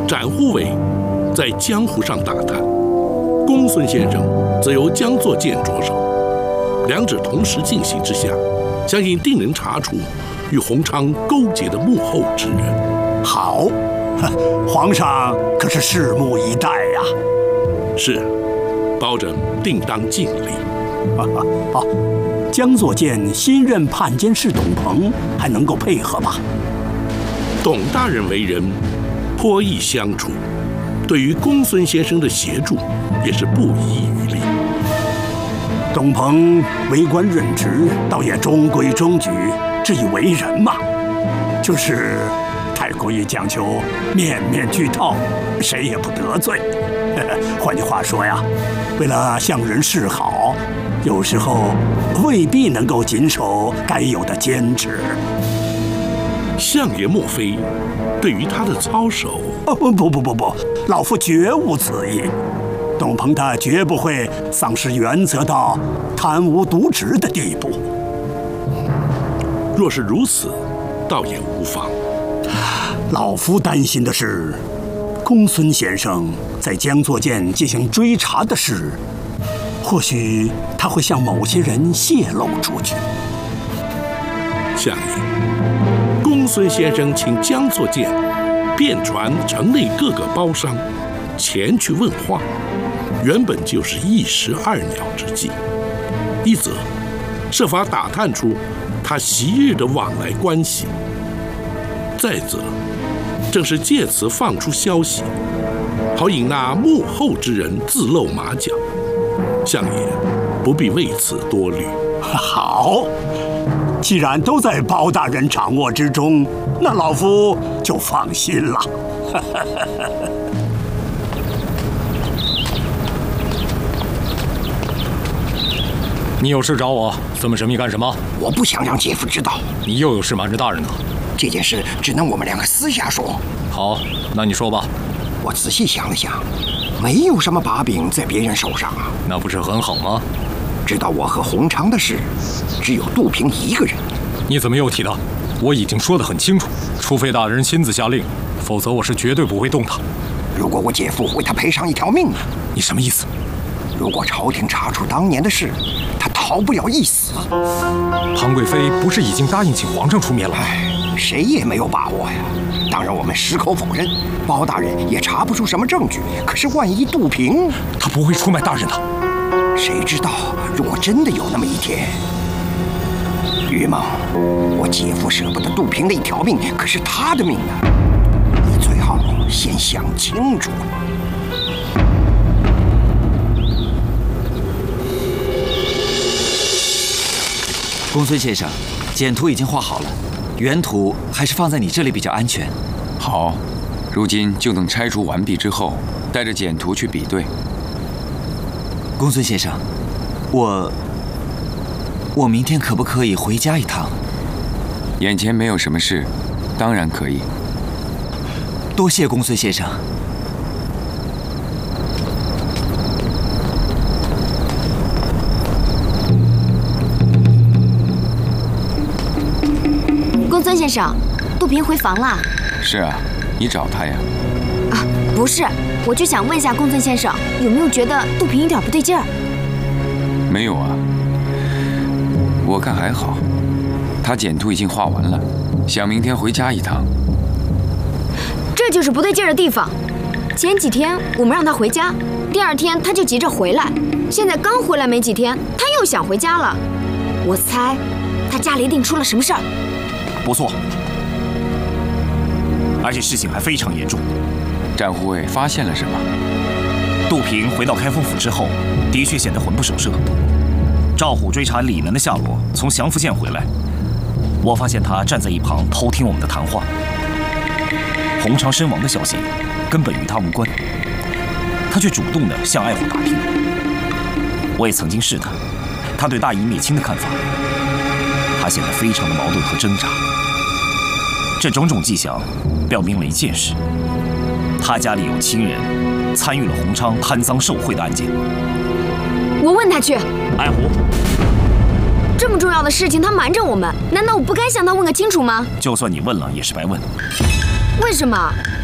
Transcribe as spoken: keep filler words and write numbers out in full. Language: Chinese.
展护卫在江湖上打探，公孙先生则由江作剑着手，两者同时进行之下，相信定能查出与洪昌勾结的幕后之人。 好，皇上可是拭目以待呀。 是，包拯定当尽力。 好，江作剑新任判监事董鹏还能够配合吧？ 董大人为人颇易相处，对于公孙先生的协助也是不遗余力。 董鹏为官任职，倒也中规中矩，至于为人嘛，就是太过于讲究面面俱到，谁也不得罪。换句话说呀，为了向人示好，有时候未必能够谨守该有的坚持。 相爷莫非对于他的操守？ 哦不不不不不，老夫绝无此意。董鹏他绝不会丧失原则到贪污渎职的地步。 若是如此，倒也无妨。 老夫担心的是，公孙先生在江作剑进行追查的事，或许他会向某些人泄露出去。 相爷，公孙先生请江作剑遍传城内各个包商前去问话，原本就是一石二鸟之计。一则设法打探出他昔日的往来关系，再则正是借此放出消息，好引那幕后之人自露马脚。相爷不必为此多虑。 好，既然都在包大人掌握之中，那老夫就放心了。 你有事找我，这么神秘干什么？ 我不想让姐夫知道。 你又有事瞒着大人呢？ 这件事只能我们两个私下说。 好，那你说吧。 我仔细想了想，没有什么把柄在别人手上啊。 那不是很好吗？ 知道我和洪昌的事，只有杜平一个人。 你怎么又提他？我已经说得很清楚，除非大人亲自下令，否则我是绝对不会动他。 如果我姐夫为他赔上一条命呢？ 你什么意思？ 如果朝廷查出当年的事，他逃不了一死。 庞贵妃不是已经答应请皇上出面了？ 唉，谁也没有把握呀。当然，我们矢口否认，包大人也查不出什么证据。可是万一杜平， 他不会出卖大人的。 谁知道，如果真的有那么一天，于梦，我姐夫舍不得杜平的一条命，可是他的命呢？你最好先想清楚。 公孙先生，简图已经画好了，原图还是放在你这里比较安全。 好，如今就等拆除完毕之后，带着简图去比对。 公孙先生，我我明天可不可以回家一趟？ 眼前没有什么事，当然可以。 多谢公孙先生。 公孙先生，杜平回房了。 是啊，你找他呀？ 啊，不是，我就想问一下公孙先生，有没有觉得杜平有点不对劲儿？ 没有啊，我看还好。他简图已经画完了，想明天回家一趟。 这就是不对劲儿的地方。前几天我们让他回家，第二天他就急着回来，现在刚回来没几天，他又想回家了。我猜他家里一定出了什么事儿。 不错，而且事情还非常严重。 战护卫发现了什么？ 杜平回到开封府之后，的确显得魂不守舍。赵虎追查李能的下落，从降福县回来，我发现他站在一旁偷听我们的谈话。洪昌身亡的消息根本与他无关，他却主动地向爱虎打听。我也曾经试探他对大义灭亲的看法，他显得非常的矛盾和挣扎。这种种迹象表明了一件事：他家里有亲人参与了洪昌贪赃受贿的案件。 我问他去。 爱虎， 这么重要的事情他瞒着我们，难道我不该向他问个清楚吗？ 就算你问了，也是白问。 为什么？